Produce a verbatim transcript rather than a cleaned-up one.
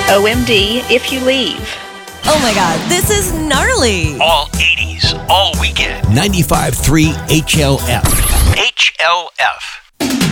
O M D if you leave. Oh my God, this is gnarly. All eighties, all weekend. ninety-five point three H L F. H L F.